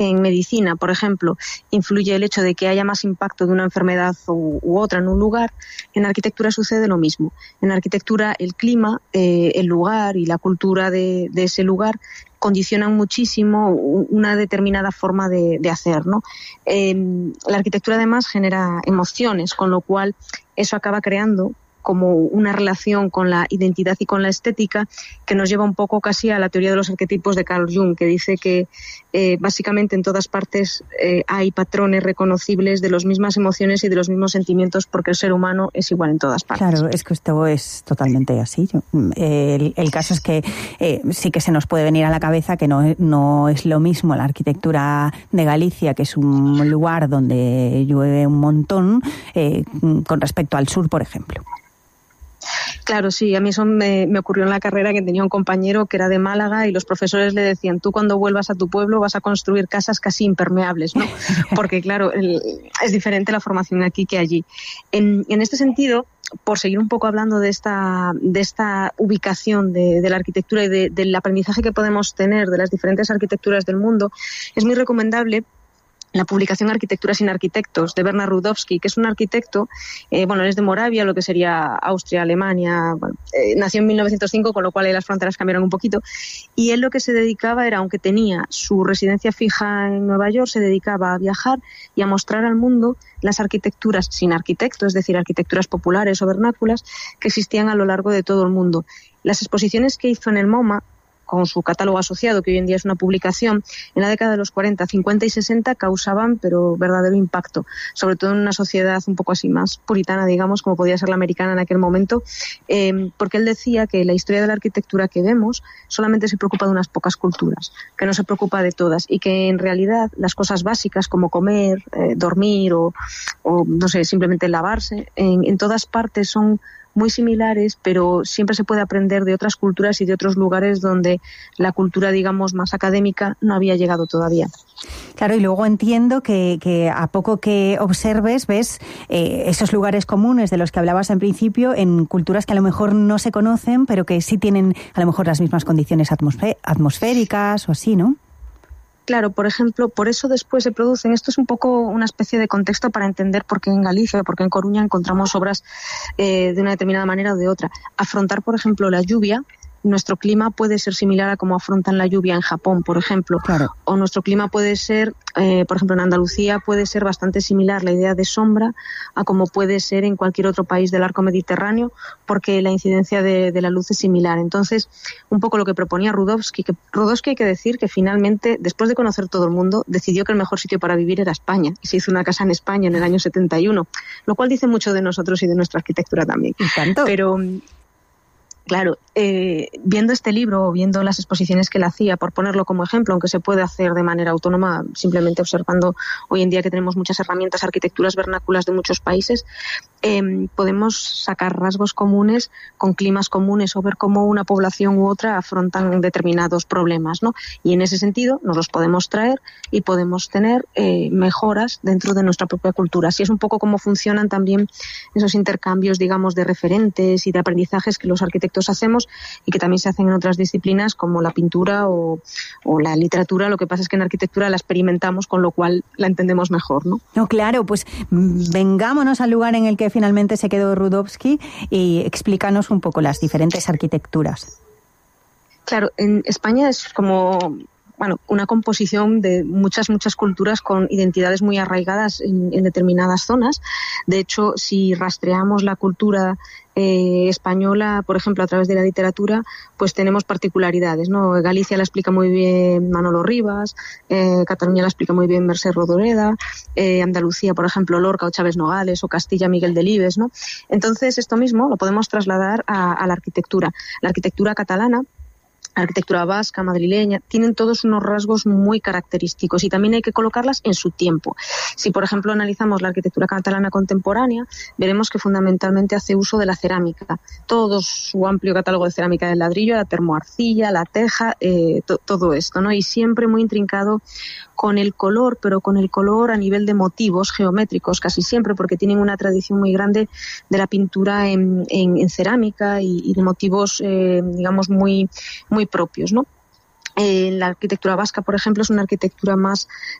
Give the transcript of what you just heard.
En medicina, por ejemplo, influye el hecho de que haya más impacto de una enfermedad u otra en un lugar. En arquitectura sucede lo mismo. En arquitectura el clima, el lugar y la cultura de ese lugar condicionan muchísimo una determinada forma de hacer, ¿no? La arquitectura además genera emociones, con lo cual eso acaba creando como una relación con la identidad y con la estética que nos lleva un poco casi a la teoría de los arquetipos de Carl Jung, que dice que básicamente en todas partes hay patrones reconocibles de las mismas emociones y de los mismos sentimientos, porque el ser humano es igual en todas partes. Claro, es que esto es totalmente así. El caso es que sí que se nos puede venir a la cabeza que no es lo mismo la arquitectura de Galicia, que es un lugar donde llueve un montón, con respecto al sur, por ejemplo. Claro, sí, a mí eso me ocurrió en la carrera, que tenía un compañero que era de Málaga y los profesores le decían: tú cuando vuelvas a tu pueblo vas a construir casas casi impermeables, ¿no? Porque claro, es diferente la formación aquí que allí. En este sentido, por seguir un poco hablando de esta ubicación de la arquitectura y del aprendizaje que podemos tener de las diferentes arquitecturas del mundo, es muy recomendable la publicación Arquitectura sin arquitectos, de Bernard Rudowski, que es un arquitecto, él es de Moravia, lo que sería Austria, Alemania, nació en 1905, con lo cual ahí las fronteras cambiaron un poquito, y él lo que se dedicaba era, aunque tenía su residencia fija en Nueva York, se dedicaba a viajar y a mostrar al mundo las arquitecturas sin arquitectos, es decir, arquitecturas populares o vernáculas, que existían a lo largo de todo el mundo. Las exposiciones que hizo en el MoMA, con su catálogo asociado, que hoy en día es una publicación, en la década de los 40, 50 y 60 causaban pero verdadero impacto, sobre todo en una sociedad un poco así más puritana, digamos, como podía ser la americana en aquel momento, porque él decía que la historia de la arquitectura que vemos solamente se preocupa de unas pocas culturas, que no se preocupa de todas, y que en realidad las cosas básicas como comer, dormir o no sé, simplemente lavarse, en todas partes son muy similares, pero siempre se puede aprender de otras culturas y de otros lugares donde la cultura, digamos, más académica no había llegado todavía. Claro, y luego entiendo que a poco que observes, ves esos lugares comunes de los que hablabas en principio en culturas que a lo mejor no se conocen, pero que sí tienen a lo mejor las mismas condiciones atmosféricas o así, ¿no? Claro, por ejemplo, por eso después se producen, esto es un poco una especie de contexto para entender por qué en Galicia, por qué en Coruña encontramos obras de una determinada manera o de otra. Afrontar, por ejemplo, la lluvia. Nuestro clima puede ser similar a cómo afrontan la lluvia en Japón, por ejemplo. Claro. O nuestro clima puede ser, por ejemplo, en Andalucía puede ser bastante similar la idea de sombra a como puede ser en cualquier otro país del arco mediterráneo, porque la incidencia de la luz es similar. Entonces, un poco lo que proponía Rudowski, hay que decir que finalmente, después de conocer todo el mundo, decidió que el mejor sitio para vivir era España, y se hizo una casa en España en el año 71, lo cual dice mucho de nosotros y de nuestra arquitectura también. ¿Y tanto? Pero claro, viendo este libro o viendo las exposiciones que él hacía, por ponerlo como ejemplo, aunque se puede hacer de manera autónoma, simplemente observando hoy en día que tenemos muchas herramientas, arquitecturas vernáculas de muchos países, podemos sacar rasgos comunes con climas comunes o ver cómo una población u otra afrontan determinados problemas, ¿no? Y en ese sentido nos los podemos traer y podemos tener mejoras dentro de nuestra propia cultura. Así es un poco cómo funcionan también esos intercambios, digamos, de referentes y de aprendizajes que los arquitectos hacemos y que también se hacen en otras disciplinas como la pintura o la literatura. Lo que pasa es que en arquitectura la experimentamos, con lo cual la entendemos mejor, ¿no? No, claro, pues vengámonos al lugar en el que finalmente se quedó Rudowski y explícanos un poco las diferentes arquitecturas. Claro, en España es como una composición de muchas culturas con identidades muy arraigadas en determinadas zonas. De hecho, si rastreamos la cultura española, por ejemplo, a través de la literatura, pues tenemos particularidades, ¿no? Galicia la explica muy bien Manolo Rivas, Cataluña la explica muy bien Mercè Rodoreda, Andalucía, por ejemplo, Lorca o Chávez Nogales, o Castilla Miguel Delibes, ¿no? Entonces, esto mismo lo podemos trasladar a la arquitectura. La arquitectura catalana, la arquitectura vasca, madrileña, tienen todos unos rasgos muy característicos y también hay que colocarlas en su tiempo. Si, por ejemplo, analizamos la arquitectura catalana contemporánea, veremos que fundamentalmente hace uso de la cerámica. Todo su amplio catálogo de cerámica del ladrillo, la termoarcilla, la teja, todo esto, ¿no? Y siempre muy intrincado con el color, pero con el color a nivel de motivos geométricos, casi siempre, porque tienen una tradición muy grande de la pintura en cerámica y de motivos, digamos, muy propios, ¿no? La arquitectura vasca, por ejemplo, es una arquitectura más